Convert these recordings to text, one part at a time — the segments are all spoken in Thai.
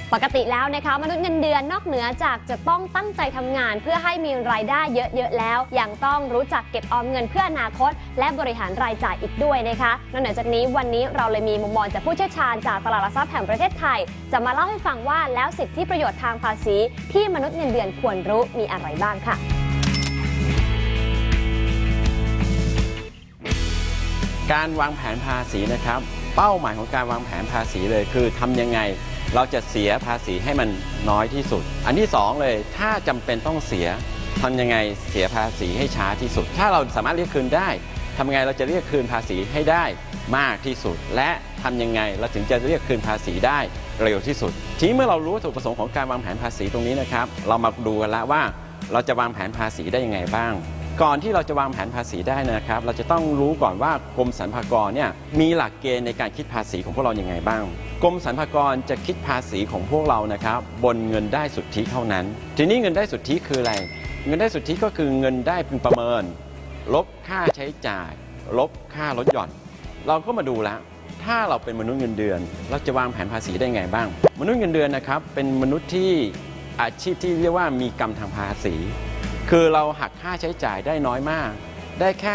ปกติแล้วนะคะมนุษย์เงินเดือนนอกเหนือจากจะต้องตั้งใจทำงานเพื่อให้มีรายได้เยอะๆแล้วยังต้องรู้จักเก็บออมเงินเพื่ออนาคตและบริหารรายจ่ายอีกด้วยนะคะนอกจากนี้วันนี้เราเลยมีมุมมองจากผู้เชี่ยวชาญจากตลาดหลักทรัพย์แห่งประเทศไทยจะมาเล่าให้ฟังว่าแล้วสิทธิประโยชน์ทางภาษีที่มนุษย์เงินเดือนควรรู้มีอะไรบ้างค่ะการวางแผนภาษีนะครับเป้าหมายของการวางแผนภาษีเลยคือทำยังไงเราจะเสียภาษีให้มันน้อยที่สุดอันที่2เลยถ้าจำเป็นต้องเสียทำยังไงเสียภาษีให้ช้าที่สุดถ้าเราสามารถเรียกคืนได้ทำยังไงเราจะเรียกคืนภาษีให้ได้มากที่สุดและทำยังไงเราถึงจะเรียกคืนภาษีได้เร็วที่สุดทีนี้เมื่อเรารู้จุดประสงค์ของการวางแผนภาษีตรงนี้นะครับเรามาดูกันแล้วว่าเราจะวางแผนภาษีได้ยังไงบ้างก่อนที่เราจะวางแผนภาษีได้นะครับเราจะต้องรู้ก่อนว่ากรมสรรพากรเนี่ยมีหลักเกณฑ์ในการคิดภาษีของพวกเราอย่างไงบ้างกรมสรรพากรจะคิดภาษีของพวกเรานะครับบนเงินได้สุทธิเท่านั้นทีนี้เงินได้สุทธิคืออะไรเงินได้สุทธิก็คือเงินได้พึงประเมินลบค่าใช้จ่ายลบค่าลดหย่อนเราก็มาดูแล้วถ้าเราเป็นมนุษย์เงินเดือนเราจะวางแผนภาษีได้ไงบ้างมนุษย์เงินเดือนนะครับเป็นมนุษย์ที่อาชีพที่เรียกว่ามีกรรมทางภาษีคือเราหักค่าใช้จ่ายได้น้อยมากได้แค่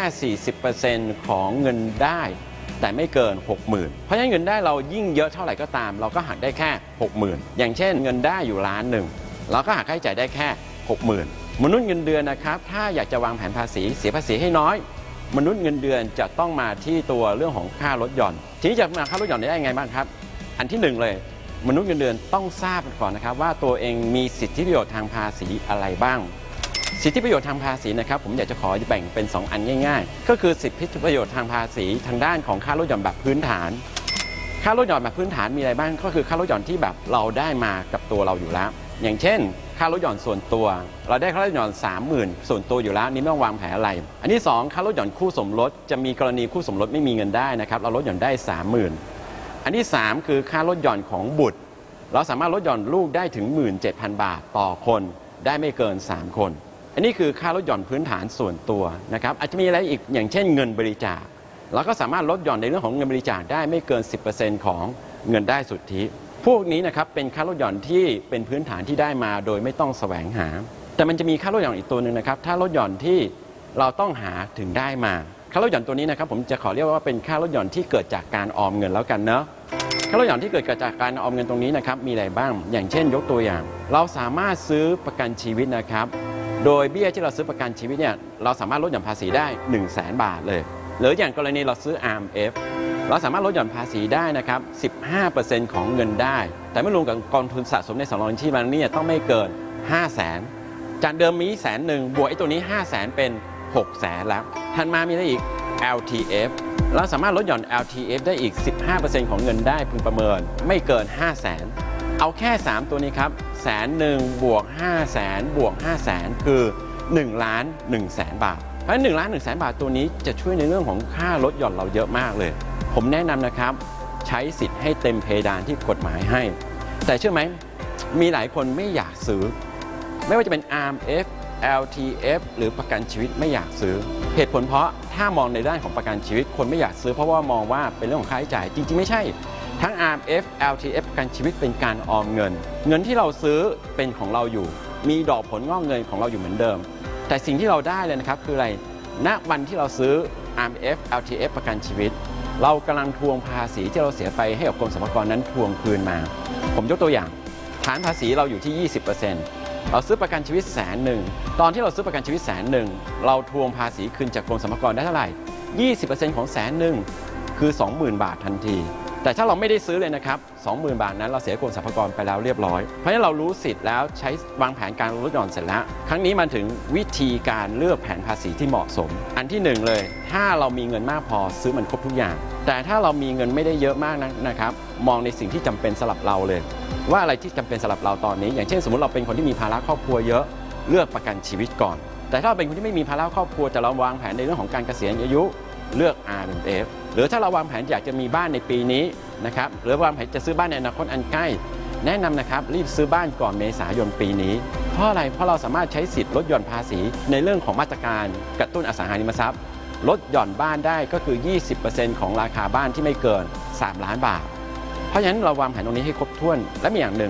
40% ของเงินได้แต่ไม่เกิน 60,000 เพราะฉะนั้นเงินได้เรายิ่งเยอะเท่าไหร่ก็ตามเราก็หักได้แค่ 60,000 อย่างเช่นเงินได้อยู่1,000,000เราก็หักค่าใช้จ่ายได้แค่ 60,000 มนุษย์เงินเดือนนะครับถ้าอยากจะวางแผนภาษีเสียภาษีให้น้อยมนุษย์เงินเดือนจะต้องมาที่ตัวเรื่องของค่าลดหย่อนทีนี้จะมาค่าลดหย่อนได้ยังไงบ้างครับอันที่1เลยมนุษย์เงินเดือนต้องทราบก่อนนะครับว่าตัวเองมีสิทธิประโยชน์ทางภาษีอะไรบ้างสิทธิประโยชน์ทางภาษีนะครับผมอยากจะขอแบ่งเป็น2อันง่ายๆก็คือสิทธิประโยชน์ทางภาษีทางด้านของค่าลดหย่อนแบบพื้นฐานค่าลดหย่อนแบบพื้นฐานมีอะไรบ้างก็คือค่าลดหย่อนที่แบบเราได้มากับตัวเราอยู่แล้วอย่างเช่นค่าลดหย่อนส่วนตัวเราได้ค่าลดหย่อน 30,000 ส่วนตัวอยู่แล้วนี่ไม่ต้องวางแผนอะไรอันที่2ค่าลดหย่อนคู่สมรสจะมีกรณีคู่สมรสไม่มีเงินได้นะครับเราลดหย่อนได้ 30,000 อันที่3คือค่าลดหย่อนของบุตรเราสามารถลดหย่อนลูกได้ถึง 17,000 บาทต่อคนได้ไม่เกิน3คนอันนี้คือค่าลดหย่อนพื้นฐานส่วนตัวนะครับอาจจะมีอะไรอีกอย่างเช่นเงินบริจาคเราก็สามารถลดหย่อนในเรื่องของเงินบริจาคได้ไม่เกิน 10% ของเงินได้สุทธิพวกนี้นะครับเป็นค่าลดหย่อนที่เป็นพื้นฐานที่ได้มาโดยไม่ต้องแสวงหาแต่มันจะมีค่าลดหย่อนอีกตัวหนึ่งนะครับถ้าลดหย่อนที่เราต้องหาถึงได้มาค่าลดหย่อนตัวนี้นะครับผมจะขอเรียกว่าเป็นค่าลดหย่อนที่เกิดจากการออมเงินแล้วกันเนาะค่าลดหย่อนที่เกิดจากการออมเงินตรงนี้นะครับมีอะไรบ้างอย่างเช่นยกตัวอย่างเราสามารถซื้อประกันชีวิตนะครับโดยเบี้ยที่เราซื้อประกันชีวิตเนี่ยเราสามารถลดหย่อนภาษีได้ 100,000 บาทเลยหรืออย่างกรณีเราซื้อ RMF เราสามารถลดหย่อนภาษีได้นะครับ 15% ของเงินได้แต่ไม่รวมกับกองทุนสะสมในสำรองชีพมันเนี่ยต้องไม่เกิน 500,000 จากเดิมมี100,000บวกไอ้ตัวนี้ 500,000 เป็น 600,000 แล้วถัดมามีอะไรอีก LTF เราสามารถลดหย่อน LTF ได้อีก 15% ของเงินได้พึงประเมินไม่เกิน 500,000 เอาแค่3ตัวนี้ครับ100,000บวก 500,000 บวก 500,000 คือ 1,100,000 บาทเพราะฉะนั้น1,100,000 บาทตัวนี้จะช่วยในเรื่องของค่าลดหย่อนเราเยอะมากเลยผมแนะนำนะครับใช้สิทธิ์ให้เต็มเพดานที่กฎหมายให้แต่เชื่อไหมมีหลายคนไม่อยากซื้อไม่ว่าจะเป็น RMF LTF หรือประกันชีวิตไม่อยากซื้อเหตุผลเพราะถ้ามองในด้านของประกันชีวิตคนไม่อยากซื้อเพราะว่ามองว่าเป็นเรื่องของค่าใช้จ่ายจริงๆไม่ใช่ทั้ง RMF LTF ประกันชีวิตเป็นการออมเงินเงินที่เราซื้อเป็นของเราอยู่มีดอกผลงอกเงินของเราอยู่เหมือนเดิมแต่สิ่งที่เราได้เลยนะครับคืออะไรณวันที่เราซื้อ RMF LTF ประกันชีวิตเรากำลังทวงภาษีที่เราเสียไปให้กับกรมสรรพากรนั้นทวงคืนมาผมยกตัวอย่างฐานภาษีเราอยู่ที่ 20% เราซื้อประกันชีวิต100,000ตอนที่เราซื้อประกันชีวิต100,000เราทวงภาษีคืนจากกรมสรรพากรได้เท่าไหร่ 20% ของ100,000คือ 20,000 บาททันทีแต่ถ้าเราไม่ได้ซื้อเลยนะครับ 20,000 บาทนั้นเราเสียกรมสรรพากรไปแล้วเรียบร้อยเพราะฉะนั้นเรารู้สิทธิ์แล้วใช้วางแผนการลดหย่อนเสร็จแล้วครั้งนี้มาถึงวิธีการเลือกแผนภาษีที่เหมาะสมอันที่1เลยถ้าเรามีเงินมากพอซื้อมันครบทุกอย่างแต่ถ้าเรามีเงินไม่ได้เยอะมากนะครับมองในสิ่งที่จำเป็นสำหรับเราเลยว่าอะไรที่จำเป็นสำหรับเราตอนนี้อย่างเช่นสมมติเราเป็นคนที่มีภาระครอบครัวเยอะเลือกประกันชีวิตก่อนแต่ถ้าเราเป็นคนที่ไม่มีภาระครอบครัวแต่เราวางแผนในเรื่องของการเกษียณอายุเลือก RMF หรือถ้าเราวางแผนอยากจะมีบ้านในปีนี้นะครับหรือวางแผนจะซื้อบ้านในอนาคตอันใกล้แนะนำนะครับรีบซื้อบ้านก่อนเมษายนปีนี้เพราะอะไรเพราะเราสามารถใช้สิทธิ์ลดหย่อนภาษีในเรื่องของมาตรการกระตุ้นอสังหาริมทรัพย์ลดหย่อนบ้านได้ก็คือ 20% ของราคาบ้านที่ไม่เกิน 3 ล้านบาทเพราะฉะนั้นเราวางแผนตรงนี้ให้ครบถ้วนและมีอย่างหนึ่ง